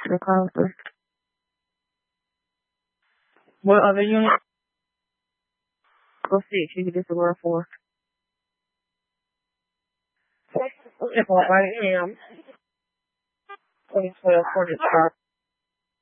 The concert. What other unit? Go 6. You can disregard 4. If I am 2012 for this car.